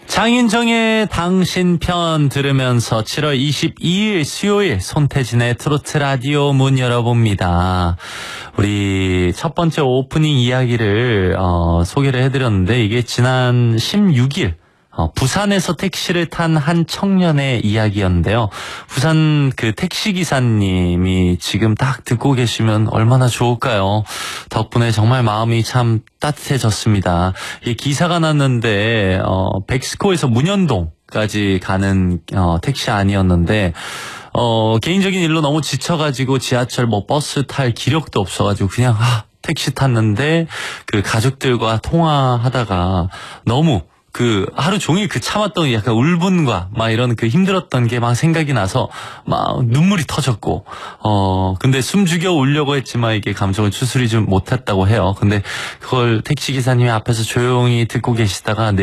장윤정의 당신 편 들으면서 7월 22일 수요일 손태진의 트로트 라디오 문 열어봅니다. 우리 첫 번째 오프닝 이야기를 소개를 해드렸는데 이게 지난 16일 부산에서 택시를 탄 한 청년의 이야기였는데요. 부산 그 택시기사님이 지금 딱 듣고 계시면 얼마나 좋을까요? 덕분에 정말 마음이 참 따뜻해졌습니다. 이 기사가 났는데 백스코에서 문현동까지 가는 택시 아니었는데 개인적인 일로 너무 지쳐가지고 지하철 버스 탈 기력도 없어가지고 그냥 택시 탔는데 그 가족들과 통화하다가 너무 하루 종일 참았던 약간 울분과 막 이런 힘들었던 게 막 생각이 나서 막 눈물이 터졌고, 근데 숨죽여 울려고 했지만 이게 감정을 추스리지 못했다고 해요. 근데 그걸 택시기사님이 앞에서 조용히 듣고 계시다가